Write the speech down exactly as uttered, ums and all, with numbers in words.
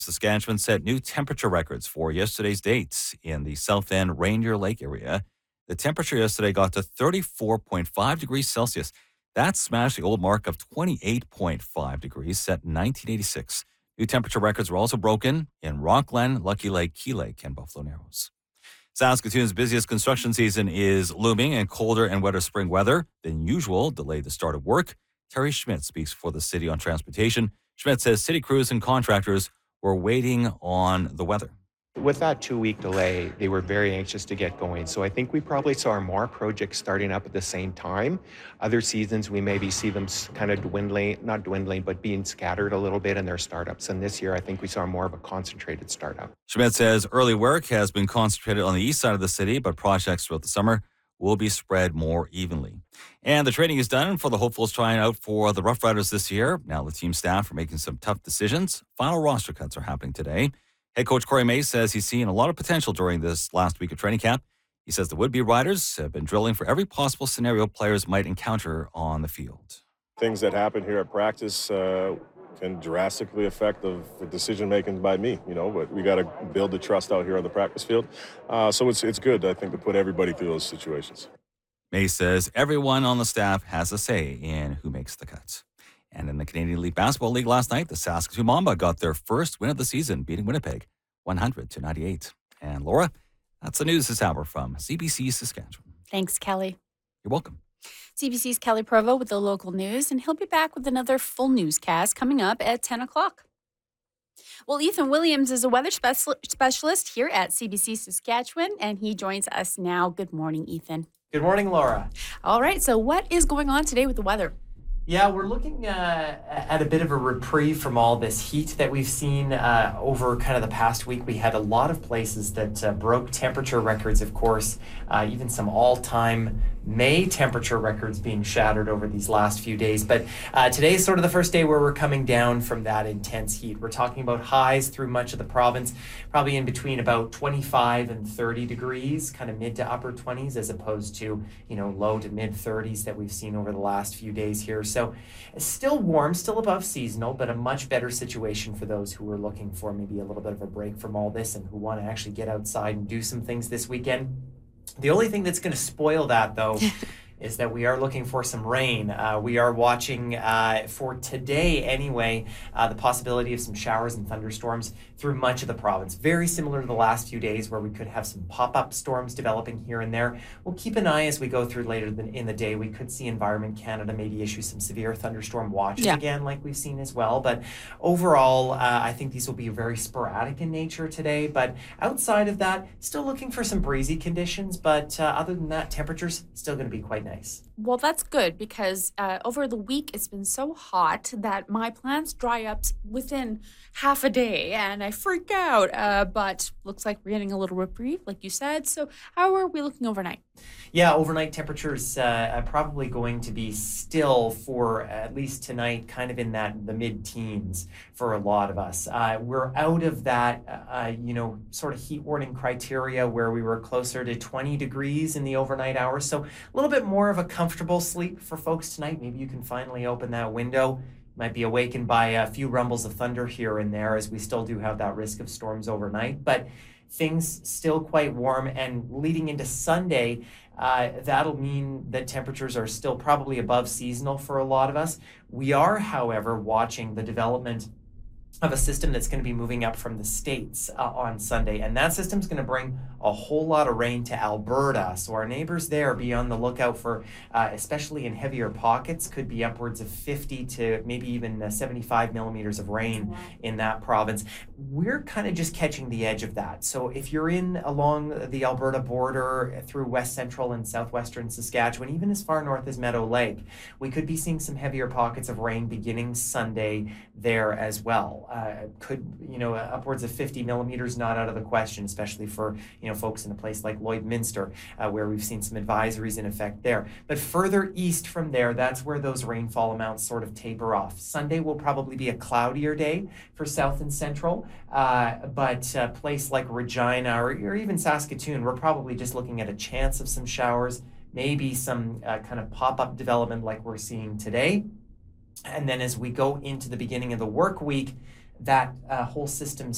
Saskatchewan set new temperature records for yesterday's dates in the South End Reindeer Lake area. The temperature yesterday got to thirty-four point five degrees Celsius. That smashed the old mark of twenty-eight point five degrees set in nineteen eighty-six. New temperature records were also broken in Rockland, Lucky Lake, Key Lake, and Buffalo Narrows. Saskatoon's busiest construction season is looming, and colder and wetter spring weather than usual delayed the start of work. Terry Schmidt speaks for the city on transportation. Schmidt says city crews and contractors were waiting on the weather. With that two-week delay, they were very anxious to get going. So I think we probably saw more projects starting up at the same time. Other seasons, we maybe see them kind of dwindling, not dwindling, but being scattered a little bit in their startups. And this year, I think we saw more of a concentrated startup. Schmidt says early work has been concentrated on the east side of the city, but projects throughout the summer will be spread more evenly. And the training is done for the hopefuls trying out for the Rough Riders this year. Now the team staff are making some tough decisions. Final roster cuts are happening today. Head coach Corey May says he's seen a lot of potential during this last week of training camp. He says the would-be riders have been drilling for every possible scenario players might encounter on the field. Things that happen here at practice uh, can drastically affect the, the decision-making by me, you know, but we got to build the trust out here on the practice field. Uh, so it's, it's good, I think, to put everybody through those situations. May says everyone on the staff has a say in who makes the cuts. And in the Canadian Elite Basketball League last night, the Saskatoon Mamba got their first win of the season, beating Winnipeg one hundred to ninety-eight. And Laura, that's the news this hour from C B C Saskatchewan. Thanks, Kelly. You're welcome. C B C's Kelly Provo with the local news, and he'll be back with another full newscast coming up at ten o'clock. Well, Ethan Williams is a weather speci- specialist here at C B C Saskatchewan, and he joins us now. Good morning, Ethan. Good morning, Laura. All right, so what is going on today with the weather? Yeah, we're looking uh, at a bit of a reprieve from all this heat that we've seen uh, over kind of the past week. We had a lot of places that uh, broke temperature records, of course, uh, even some all-time May temperature records being shattered over these last few days. But uh, today is sort of the first day where we're coming down from that intense heat. We're talking about highs through much of the province, probably in between about twenty-five and thirty degrees, kind of mid to upper twenties, as opposed to, you know, low to mid thirties that we've seen over the last few days here. So it's still warm, still above seasonal, but a much better situation for those who are looking for maybe a little bit of a break from all this and who want to actually get outside and do some things this weekend. The only thing that's going to spoil that, though, is that we are looking for some rain. Uh, we are watching uh, for today anyway, uh, the possibility of some showers and thunderstorms through much of the province. Very similar to the last few days where we could have some pop-up storms developing here and there. We'll keep an eye as we go through later in the day. We could see Environment Canada maybe issue some severe thunderstorm watches yeah. again, like we've seen as well. But overall, uh, I think these will be very sporadic in nature today. But outside of that, still looking for some breezy conditions. But uh, other than that, temperatures still going to be quite nice. Nice. Well, that's good because uh, over the week it's been so hot that my plants dry up within half a day and I freak out. Uh, but looks like we're getting a little reprieve, like you said. So how are we looking overnight? Yeah, overnight temperatures uh, are probably going to be still for at least tonight, kind of in that the mid-teens for a lot of us. Uh, we're out of that, uh, you know, sort of heat warning criteria where we were closer to twenty degrees in the overnight hours. So a little bit more of a comfortable sleep for folks tonight. Maybe you can finally open that window. Might be awakened by a few rumbles of thunder here and there as we still do have that risk of storms overnight. But things still quite warm, and leading into Sunday, uh, that'll mean that temperatures are still probably above seasonal for a lot of us. We are, however, watching the development of a system that's going to be moving up from the States uh, on Sunday. And that system's going to bring a whole lot of rain to Alberta. So our neighbors there, be on the lookout for, uh, especially in heavier pockets, could be upwards of fifty to maybe even uh, seventy-five millimeters of rain in that province. We're kind of just catching the edge of that. So if you're in along the Alberta border through west central and southwestern Saskatchewan, even as far north as Meadow Lake, we could be seeing some heavier pockets of rain beginning Sunday there as well. Uh, could, you know, upwards of fifty millimeters, not out of the question, especially for, you know, folks in a place like Lloydminster, uh, where we've seen some advisories in effect there. But further east from there, that's where those rainfall amounts sort of taper off. Sunday will probably be a cloudier day for south and central, uh, but a place like Regina or, or even Saskatoon, we're probably just looking at a chance of some showers, maybe some uh, kind of pop-up development like we're seeing today. And then as we go into the beginning of the work week, that uh, whole system